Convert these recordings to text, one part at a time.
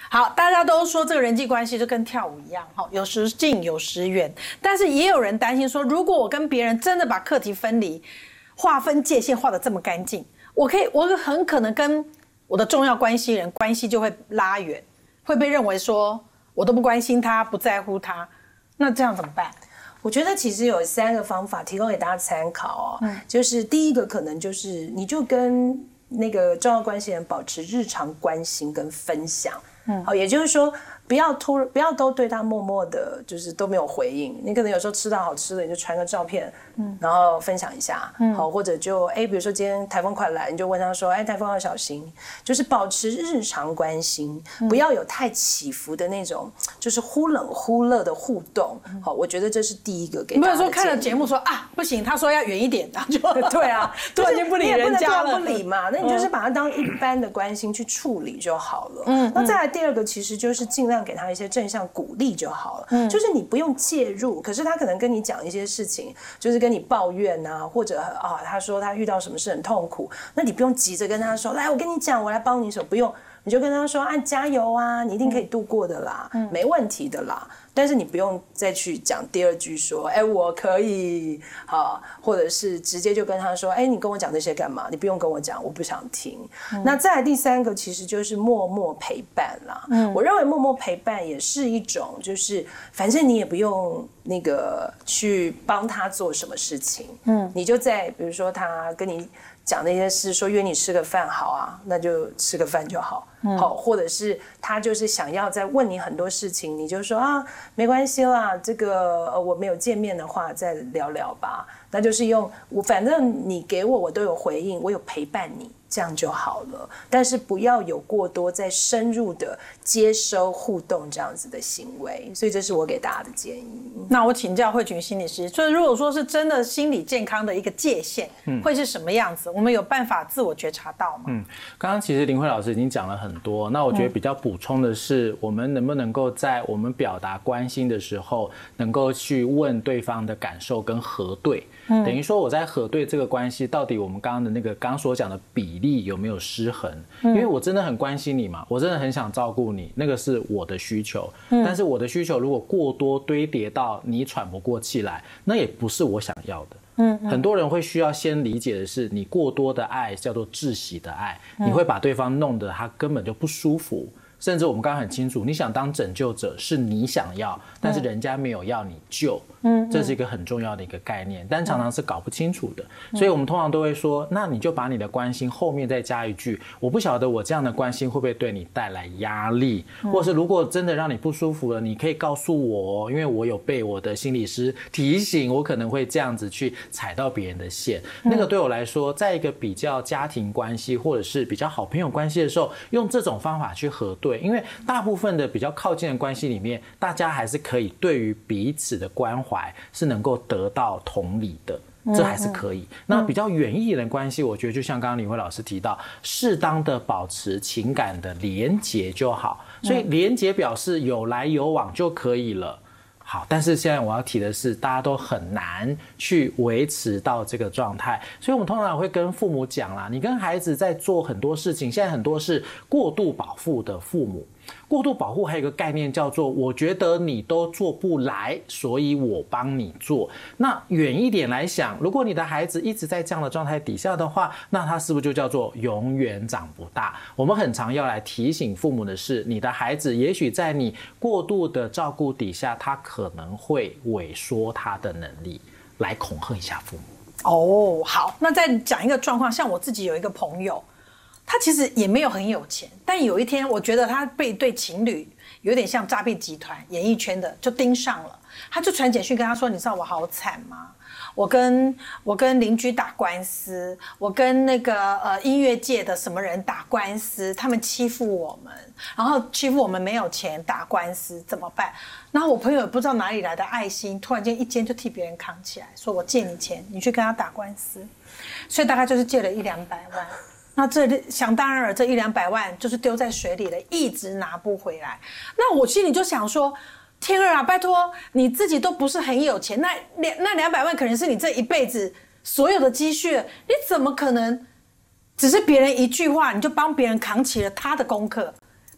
好，大家都说这个人际关系就跟跳舞一样，有时近有时远，但是也有人担心说，如果我跟别人真的把课题分离，划分界限划得这么干净，我很可能跟我的重要关系人关系就会拉远，会被认为说我都不关心他，不在乎他，那这样怎么办？ 我觉得其实有3个方法提供给大家参考哦。就是第一个可能就是你就跟那个重要关系人保持日常关心跟分享，好，也就是说不要都对他默默的，就是都没有回应。你可能有时候吃到好吃的，你就传个照片，然后分享一下，好，或者就比如说今天台风快来，你就问他说，台风要小心，就是保持日常关心，不要有太起伏的那种，就是忽冷忽热的互动。好，我觉得这是第一个给大家的建议。 不是说看了节目说不行，他说要远一点，然后就对啊， 突然间不理人家了， 不理嘛，那你就是把它当一般的关心去处理就好了。那再来第二个，其实就是尽量给他一些正向鼓励就好了。就是你不用介入，可是他可能跟你讲一些事情，就是跟你抱怨啊，或者他说他遇到什么事很痛苦，那你不用急着跟他说，来我跟你讲，我来帮你手，不用，你就跟他说加油啊，你一定可以度过的啦，没问题的啦。但是你不用再去讲第二句说，我可以，好，或者是直接就跟他说，你跟我讲这些干嘛？你不用跟我讲，我不想听。那再来第3个，其实就是默默陪伴啦。我认为默默陪伴也是一种，就是反正你也不用那个去帮他做什么事情，你就在比如说他跟你讲那些事，说约你吃个饭好啊，那就吃个饭就好。好，或者是他就是想要再问你很多事情，你就说没关系啦，这个我没有见面的话再聊聊吧。那就是反正你给我都有回应，我有陪伴你，这样就好了。但是不要有过多再深入的接收互动这样子的行为，所以这是我给大家的建议。 那我请教慧群心理师，所以如果说是真的心理健康的一个界限，会是什么样子？我们有办法自我觉察到吗？ 刚刚其实林慧老师已经讲了很多，那我觉得比较补充的是，我们能不能够在我们表达关心的时候，能够去问对方的感受跟核对。等于说我在核对这个关系，到底我们刚刚的那个刚所讲的比例有没有失衡？因为我真的很关心你嘛，我真的很想照顾你，那个是我的需求。但是我的需求如果过多堆叠到你喘不过气来，那也不是我想要的。很多人会需要先理解的是，你过多的爱叫做窒息的爱，你会把对方弄得他根本就不舒服。甚至我们刚刚很清楚，你想当拯救者是你想要，但是人家没有要你救，这是一个很重要的一个概念，但常常是搞不清楚的。所以我们通常都会说，那你就把你的关心后面再加一句，我不晓得我这样的关心会不会对你带来压力，或是如果真的让你不舒服了，你可以告诉我哦，因为我有被我的心理师提醒，我可能会这样子去踩到别人的线。那个对我来说，在一个比较家庭关系或者是比较好朋友关系的时候，用这种方法去核对。因为大部分的比较靠近的关系里面，大家还是可以对于彼此的关怀是能够得到同理的，这还是可以。那比较远一点的关系，我觉得就像刚刚李慧老师提到，适当的保持情感的连结就好。所以连结表示有来有往就可以了。好，但是现在我要提的是，大家都很难去维持到这个状态，所以我们通常会跟父母讲啦，你跟孩子在做很多事情，现在很多是过度保护的父母。过度保护还有一个概念叫做，我觉得你都做不来，所以我帮你做。那远一点来想，如果你的孩子一直在这样的状态底下的话，那他是不是就叫做永远长不大？我们很常要来提醒父母的是，你的孩子也许在你过度的照顾底下，他可能会萎缩他的能力，来恐吓一下父母。 好，那再讲一个状况，像我自己有一个朋友，他其实也没有很有钱，但有一天我觉得他被一对情侣有点像诈骗集团演艺圈的就盯上了，他就传简讯跟他说，你知道我好惨吗？我跟邻居打官司，我跟那个音乐界的什么人打官司，他们欺负我们，然后欺负我们没有钱打官司怎么办？然后我朋友也不知道哪里来的爱心，突然间一肩就替别人扛起来，说我借你钱，你去跟他打官司，所以大概就是借了100-200万。那想当然了，这100-200万就是丢在水里了，一直拿不回来。那我心里就想说，天儿啊，拜托你自己都不是很有钱，那200万可能是你这一辈子所有的积蓄，你怎么可能只是别人一句话你就帮别人扛起了他的功课？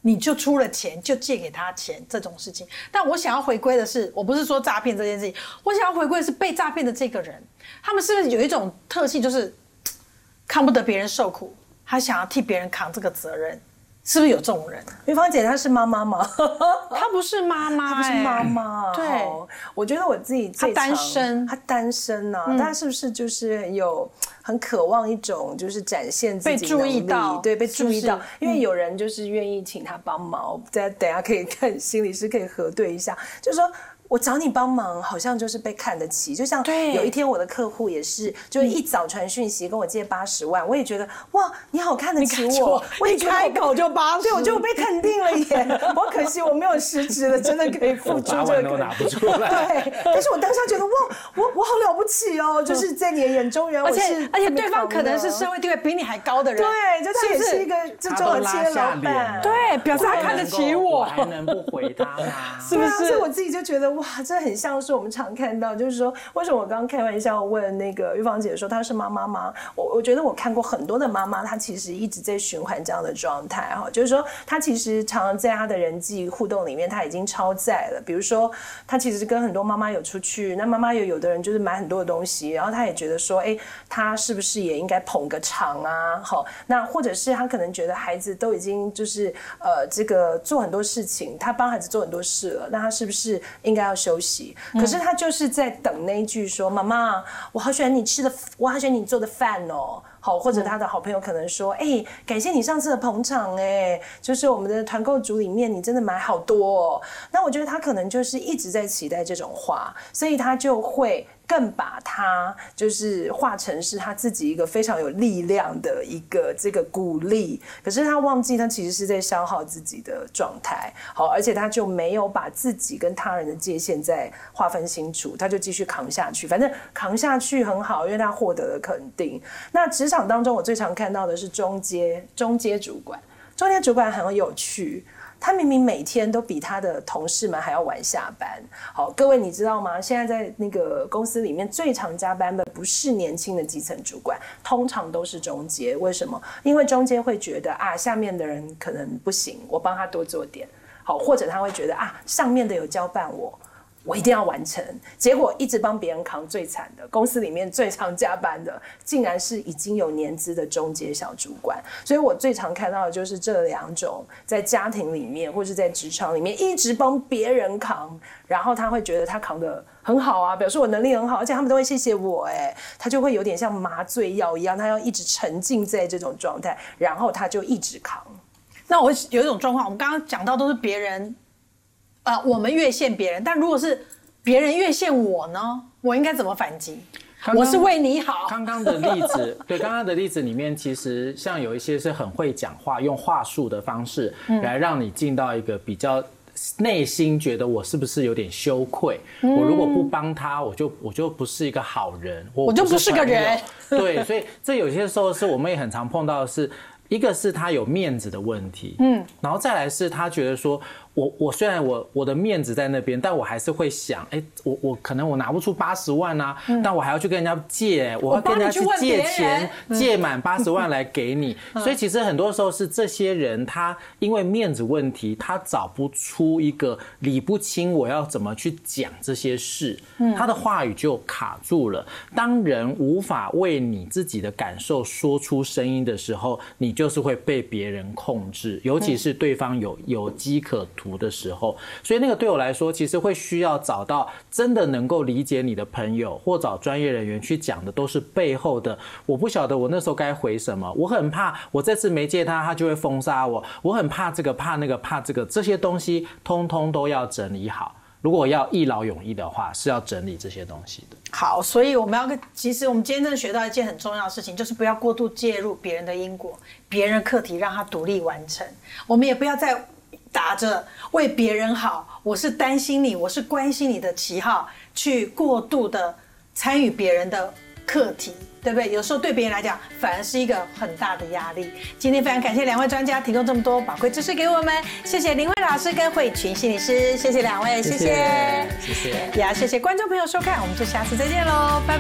你就出了钱就借给他钱这种事情。但我想要回归的是，我不是说诈骗这件事情，我想要回归的是被诈骗的这个人，他们是不是有一种特性，就是看不得别人受苦，他想要替别人扛这个责任？是不是有这种人？ 玉芳姐她是妈妈吗？ 她不是妈妈， 她不是妈妈。对，我觉得我自己最她单身， 她单身啊，她是不是就是有很渴望一种就是展现自己能力，被注意到，对，被注意到，因为有人就是愿意请她帮忙，等一下可以看心理师可以核对一下，就是说。我找你帮忙，好像就是被看得起。就像有一天我的客户也是，就是一早传讯息跟我借80万，我也觉得哇，你好看得起我，我也觉得开口就80， 对，我就被肯定了耶。我可惜我没有实质的，真的可以付出这个， 都拿不出来。 对，但是我当下觉得哇，我好了不起哦，就是在你的眼中，原来我是， 而且对方可能是社会地位比你还高的人， 对，就他也是一个这中小企业老板， 对，表示他看得起我， 还能不回他吗？ 是不是？所以我自己就觉得哇，这很像是我们常看到，就是说，为什么我刚刚开玩笑问那个玉芳姐说她是妈妈吗？我觉得我看过很多的妈妈，她其实一直在循环这样的状态哈，就是说她其实常常在她的人际互动里面，她已经超载了。比如说，她其实跟很多妈妈有出去，那妈妈有的人就是买很多的东西，然后她也觉得说，哎，她是不是也应该捧个场啊？好，那或者是她可能觉得孩子都已经就是这个做很多事情，她帮孩子做很多事了，那她是不是应该要休息？可是他就是在等那一句说：“妈妈，我好喜欢你吃的，我好喜欢你做的饭哦。”好，或者他的好朋友可能说：“哎，感谢你上次的捧场，哎，就是我们的团购组里面你真的买好多哦。”那我觉得他可能就是一直在期待这种话，所以他就会更把它就是化成是他自己一个非常有力量的一个这个鼓励。可是他忘记他其实是在消耗自己的状态，好，而且他就没有把自己跟他人的界限再划分清楚，他就继续扛下去，反正扛下去很好，因为他获得了肯定。那职场当中我最常看到的是中阶主管，中阶主管很有趣，他明明每天都比他的同事们还要晚下班。好，各位你知道吗？现在在那个公司里面最常加班的不是年轻的基层主管，通常都是中阶。为什么？因为中阶会觉得啊，下面的人可能不行，我帮他多做点。好，或者他会觉得啊，上面的有交办我一定要完成，结果一直帮别人扛，最惨的公司里面最常加班的，竟然是已经有年资的中阶小主管。所以我最常看到的就是这两种，在家庭里面或是在职场里面一直帮别人扛，然后他会觉得他扛得很好啊，表示我能力很好，而且他们都会谢谢我，他就会有点像麻醉药一样，他要一直沉浸在这种状态，然后他就一直扛。 那我有一种状况，我们刚刚讲到都是别人。我们越线别人，但如果是别人越线我呢？我应该怎么反击？我是为你好。 刚刚的例子，对，刚刚的例子里面，其实像有一些是很会讲话，用话术的方式来让你进到一个比较内心觉得我是不是有点羞愧？我如果不帮他，我就不是一个好人，我就不是个人。 对，所以这有些时候是我们也很常碰到的是。一个是他有面子的问题，然后再来是他觉得说，我虽然我的面子在那边，但我还是会想，我可能我拿不出80万啊，但我还要去跟人家借，我要跟人家去借钱，借满80万来给你。所以其实很多时候是这些人他因为面子问题，他找不出一个理不清我要怎么去讲这些事，他的话语就卡住了。当人无法为你自己的感受说出声音的时候，你就是会被别人控制，尤其是对方有机可图的时候。所以那个对我来说，其实会需要找到真的能够理解你的朋友，或找专业人员去讲的，都是背后的。我不晓得我那时候该回什么，我很怕我这次没借他就会封杀我，我很怕这个怕那个怕这个，这些东西通通都要整理好。如果要一劳永逸的话，是要整理这些东西的。 好，所以其实我们今天真的学到一件很重要的事情，就是不要过度介入别人的因果，别人的课题让他独立完成。我们也不要再打着为别人好，我是担心你，我是关心你的旗号，去过度的参与别人的课题，对不对？有时候对别人来讲，反而是一个很大的压力。今天非常感谢两位专家提供这么多宝贵知识给我们，谢谢林慧老师跟慧群心理师，谢谢两位，谢谢， 谢谢， 也要谢谢观众朋友收看，我们就下次再见喽，拜拜。